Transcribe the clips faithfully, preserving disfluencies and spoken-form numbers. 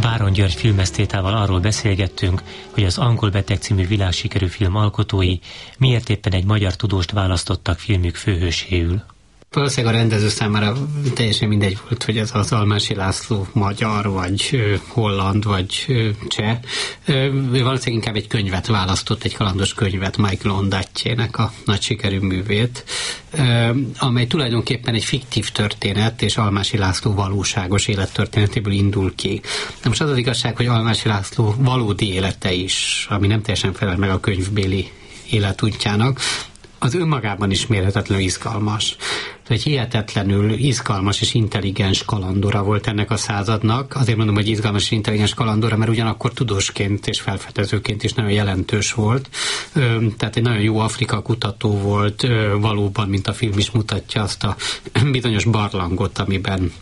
Báron György filmesztétával arról beszélgettünk, hogy az Angol beteg című világsikerű film alkotói miért éppen egy magyar tudóst választottak filmük főhőséül. Valószínűleg a rendező számára teljesen mindegy volt, hogy ez az Almási László magyar, vagy ö, holland, vagy ö, cseh. Ö, valószínűleg inkább egy könyvet választott, egy kalandos könyvet, Michael Ondaatjének a nagy sikerű művét, ö, amely tulajdonképpen egy fiktív történet, és Almási László valóságos élettörténetéből indul ki. Na most az az igazság, hogy Almási László valódi élete is, ami nem teljesen felel meg a könyvbéli életútjának, az önmagában is mérhetetlenül izgalmas. Egy hihetetlenül izgalmas és intelligens kalandora volt ennek a századnak. Azért mondom, hogy izgalmas és intelligens kalandora, mert ugyanakkor tudósként és felfedezőként is nagyon jelentős volt. Tehát egy nagyon jó Afrika kutató volt, valóban, mint a film is mutatja, azt a bizonyos barlangot, amiben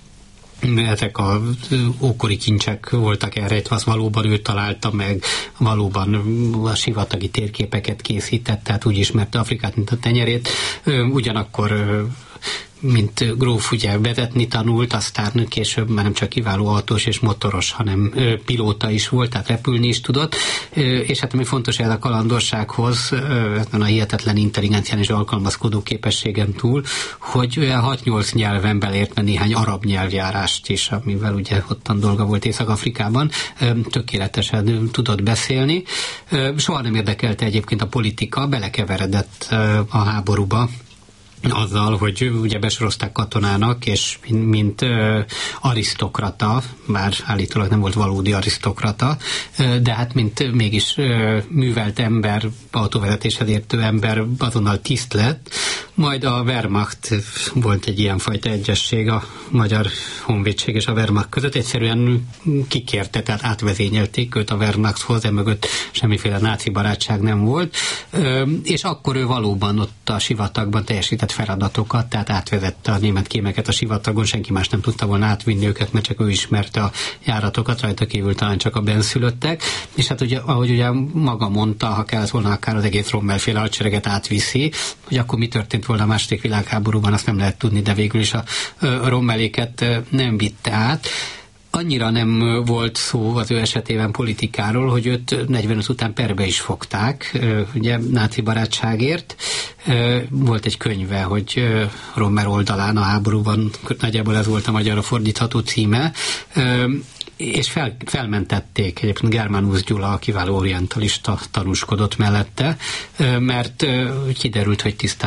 ezek az ókori kincsek voltak elrejtve, azt valóban ő találta meg, valóban a sivatagi térképeket készített, tehát úgy ismerte Afrikát, mint a tenyerét. Ugyanakkor mint gróf ugye vezetni tanult, aztán később már nem csak kiváló autós és motoros, hanem pilóta is volt, tehát repülni is tudott, és hát ami fontos ez a kalandorsághoz, a hihetetlen intelligencián és alkalmazkodó képességen túl, hogy hat-nyolc nyelven belértve néhány arab nyelvjárást is, amivel ugye ottan dolga volt Észak-Afrikában, tökéletesen tudott beszélni. Soha nem érdekelte egyébként a politika, belekeveredett a háborúba, azzal, hogy ugye besorozták katonának, és mint, mint uh, arisztokrata, bár állítólag nem volt valódi arisztokrata, uh, de hát mint mégis uh, művelt ember, autóvezetéshez értő ember azonnal tiszt lett, majd a Wehrmacht, volt egy ilyenfajta egyesség a magyar honvédség és a Wehrmacht között, egyszerűen kikérte, tehát átvezényelték őt a Wehrmachthoz, emögött semmiféle náci barátság nem volt, uh, és akkor ő valóban ott a sivatagban teljesített feladatokat, tehát átvezette a német kémeket a sivatagon, senki más nem tudta volna átvinni őket, mert csak ő ismerte a járatokat, rajta kívül talán csak a benszülöttek, és hát ugye, ahogy ugye maga mondta, ha kellett volna akár az egész Rommel-féle hadsereget átviszi, hogy akkor mi történt volna a második világháborúban, azt nem lehet tudni, de végül is a, a Rommeléket nem vitte át. Annyira nem volt szó az ő esetében politikáról, hogy őt negyvenöt után perbe is fogták, ugye náci barátságért. Volt egy könyve, hogy Rommel oldalán a háborúban, nagyjából ez volt a magyarra fordítható címe, és fel, felmentették, egyébként Germánus Gyula, a kiváló orientalista tanúskodott mellette, mert kiderült, hogy tisztán